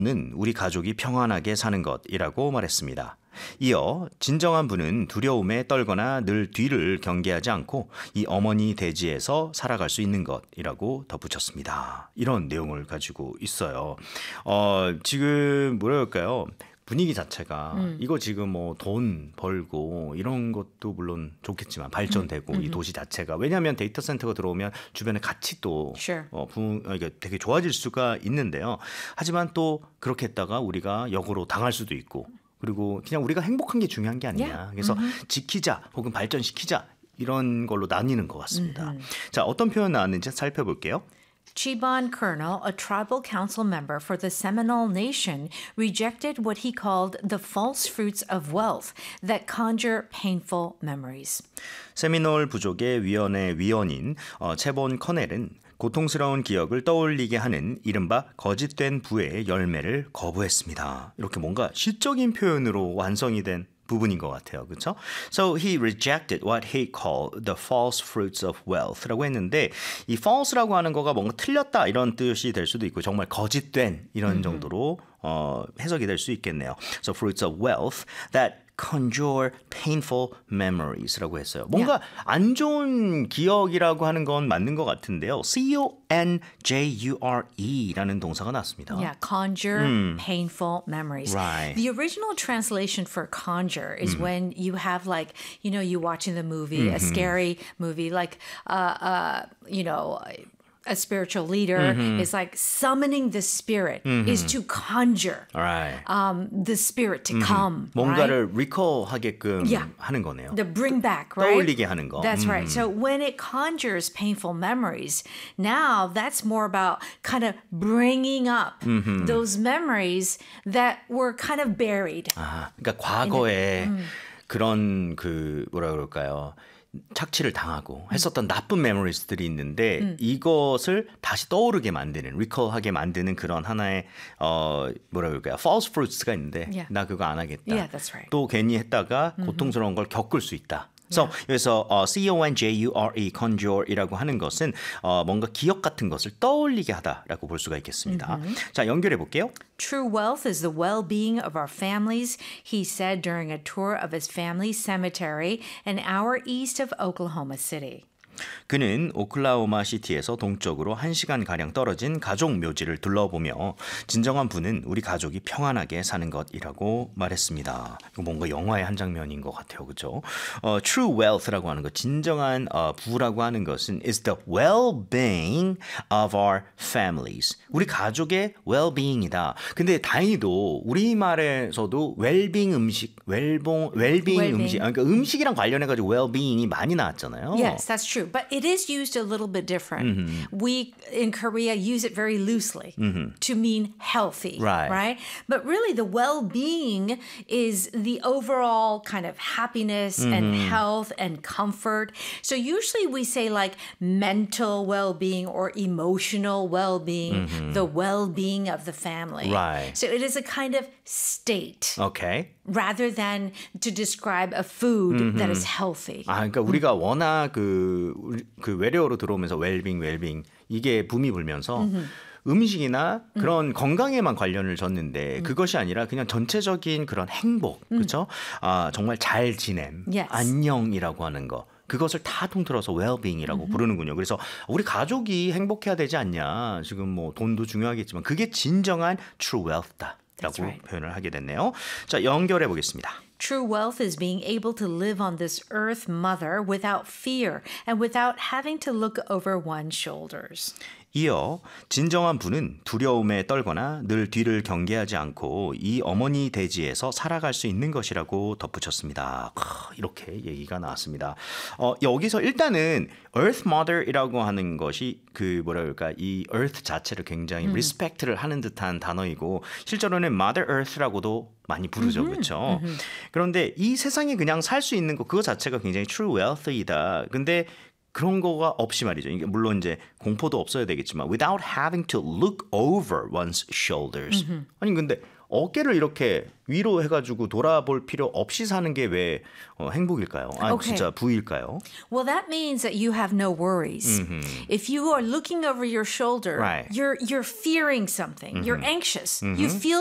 는 우리 가족이 평안하게 사는 것이라고 말했습니다. 이어 진정한 부는 두려움에 떨거나 늘 뒤를 경계하지 않고 이 어머니 대지에서 살아갈 수 있는 것이라고 덧붙였습니다. 이런 내용을 가지고 있어요. 지금 뭐랄까요? 분위기 자체가 이거 지금 뭐 돈 벌고 이런 것도 물론 좋겠지만 발전되고 이 도시 자체가 왜냐하면 데이터 센터가 들어오면 주변에 같이 또 Sure. 이게 되게 좋아질 수가 있는데요. 하지만 또 그렇게 했다가 우리가 역으로 당할 수도 있고 그리고 그냥 우리가 행복한 게 중요한 게 아니냐. Yeah. 그래서 지키자 혹은 발전시키자 이런 걸로 나뉘는 것 같습니다. 자, 어떤 표현 나왔는지 살펴볼게요. Chiban Colonel, a tribal council member for the Seminole Nation, rejected what he called the false fruits of wealth that conjure painful memories. 세미놀 부족의 위원회 위원인 채본 커넬은 고통스러운 기억을 떠올리게 하는 이른바 거짓된 부의 열매를 거부했습니다. 이렇게 뭔가 시적인 표현으로 완성이 된 부분인 것 같아요. 그렇죠? So he rejected what he called the false fruits of wealth라고 했는데 이 false라고 하는 거가 뭔가 틀렸다 이런 뜻이 될 수도 있고 정말 거짓된 이런 정도로 해석이 될 수 있겠네요. So fruits of wealth that conjure painful memories라고 했어요. 뭔가 안 좋은 기억이라고 하는 건 맞는 것 같은데요. conjure라는 동사가 나왔습니다. Yeah, conjure painful memories. Right. The original translation for conjure is when you have like, you watching the movie, a scary movie, like, a spiritual leader is like summoning the spirit is to conjure Right. the spirit to come. 뭔가를 recall하게끔 Yeah. 하는 거네요. The bring back, right? 떠올리게 하는 거. That's right. So when it conjures painful memories, now that's more about kind of bringing up those memories that were kind of buried. 아, 그러니까 과거에 그런 뭐라 그럴까요? 착취를 당하고 했었던 나쁜 메모리스들이 있는데 이것을 다시 떠오르게 만드는, recall하게 만드는 그런 하나의 뭐라 그럴까요? false fruits가 있는데 Yeah. 나 그거 안 하겠다. Yeah, that's right. 또 괜히 했다가 고통스러운 걸 겪을 수 있다. So, 여기서 conjure, conjure이라고 하는 것은 뭔가 기억 같은 것을 떠올리게 하다라고 볼 수가 있겠습니다. 자, 연결해 볼게요. True wealth is the well-being of our families, he said during a tour of his family's cemetery an hour east of Oklahoma City. 그는 오클라호마 시티에서 동쪽으로 1시간가량 떨어진 가족 묘지를 둘러보며 진정한 부는 우리 가족이 평안하게 사는 것이라고 말했습니다. 이거 뭔가 영화의 한 장면인 것 같아요. 그렇죠? True wealth라고 하는 것, 진정한 부라고 하는 것은 is the well-being of our families. 우리 가족의 well-being이다. 근데 다행히도 우리말에서도 well-being 음식, well-being 음식, 그러니까 음식이랑 관련해가지고 well-being이 많이 나왔잖아요. Yes, that's true. But it is used a little bit different. We in Korea use it very loosely to mean healthy, Right. But really the well-being is the overall kind of happiness and health and comfort. So usually we say like mental well-being or emotional well-being, the well-being of the family. Right. So it is a kind of state. Okay. Rather than to describe a food that is healthy. 아, 그러니까 우리가 워낙 그 외래어로 들어오면서 웰빙 이게 붐이 불면서 음식이나 그런 건강에만 관련을 줬는데 그것이 아니라 그냥 전체적인 그런 행복, 그렇죠? 아, 정말 잘 지냄, Yes. 안녕이라고 하는 거. 그것을 다 통틀어서 well-being이라고 부르는군요. 그래서 우리 가족이 행복해야 되지 않냐. 지금 뭐 돈도 중요하겠지만 그게 진정한 true wealth다. 라고 right. 표현을 하게 됐네요. 자, 연결해 보겠습니다. True wealth is being able to live on this earth mother without fear and without having to look over one's shoulders. 이어 진정한 부는 두려움에 떨거나 늘 뒤를 경계하지 않고 이 어머니 대지에서 살아갈 수 있는 것이라고 덧붙였습니다. 이렇게 얘기가 나왔습니다. 여기서 일단은 Earth Mother이라고 하는 것이 그 뭐라 그럴까 이 Earth 자체를 굉장히 respect를 하는 듯한 단어이고 실제로는 Mother Earth라고도 많이 부르죠, 그렇죠? 그런데 이 세상에 그냥 살 수 있는 것 그거 자체가 굉장히 true wealth이다. 근데 그런 거가 없이 말이죠. 이게 물론 이제 공포도 없어야 되겠지만 without having to look over one's shoulders. 아니 근데 어깨를 이렇게 위로 해가지고 돌아볼 필요 없이 사는 게 왜 행복일까요? 아 Okay. 진짜 부일까요? Well, that means that you have no worries. If you are looking over your shoulder, Right. you're fearing something. You're anxious. You feel